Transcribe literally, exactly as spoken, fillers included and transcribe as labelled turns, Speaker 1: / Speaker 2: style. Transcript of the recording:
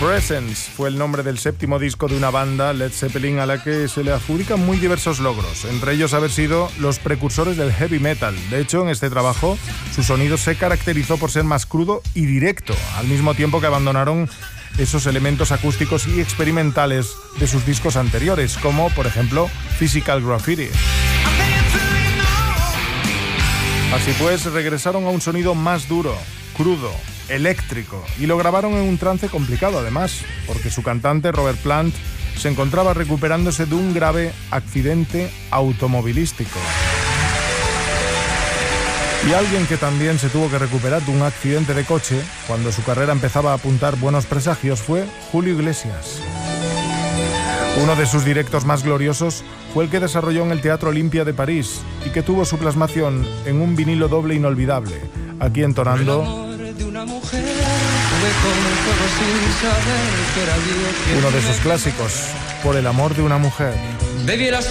Speaker 1: Presence fue el nombre del séptimo disco de una banda, Led Zeppelin, a la que se le adjudican muy diversos logros, entre ellos haber sido los precursores del heavy metal. De hecho, en este trabajo, su sonido se caracterizó por ser más crudo y directo, al mismo tiempo que abandonaron esos elementos acústicos y experimentales de sus discos anteriores, como, por ejemplo, Physical Graffiti. Así pues, regresaron a un sonido más duro, crudo, eléctrico, y lo grabaron en un trance complicado además, porque su cantante Robert Plant se encontraba recuperándose de un grave accidente automovilístico. Y alguien que también se tuvo que recuperar de un accidente de coche cuando su carrera empezaba a apuntar buenos presagios fue Julio Iglesias. Uno de sus directos más gloriosos fue el que desarrolló en el Teatro Olimpia de París y que tuvo su plasmación en un vinilo doble inolvidable, aquí entonando uno de sus clásicos, Por el amor de una mujer.
Speaker 2: Debieras